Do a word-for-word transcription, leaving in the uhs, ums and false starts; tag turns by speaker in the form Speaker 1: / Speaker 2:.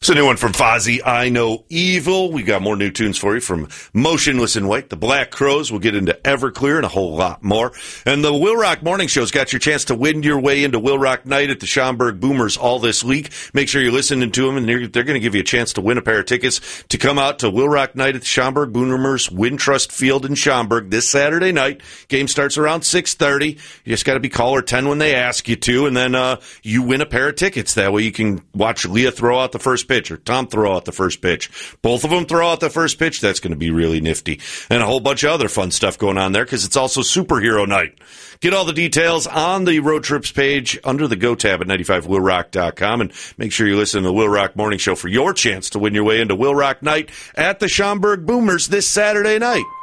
Speaker 1: It's a new one from Fozzy, I Know Evil. We got more new tunes for you from Motionless in White, the Black Crowes. We'll get into Everclear and a whole lot more. And the Will Rock Morning Show's got your chance to win your way into Will Rock Night at the Schaumburg Boomers all this week. Make sure you're listening to them, and they're, they're going to give you a chance to win a pair of tickets to come out to Will Rock Night at the Schaumburg Boomers Wintrust Field in Schaumburg this Saturday night. Game starts around six thirty. You just got to be caller ten when they ask you to, and then uh, you win a pair of tickets. That way you can watch Leah throw out the first pitch or Tom throw out the first pitch. Both of them throw out the first pitch. That's going to be really nifty. And a whole bunch of other fun stuff going on there because it's also Superhero Night. Get all the details on the Road Trips page under the Go tab at ninety-five will rock dot com, and make sure you listen to the Will Rock Morning Show for your chance to win your way into Will Rock Night at the Schaumburg Boomers this Saturday night.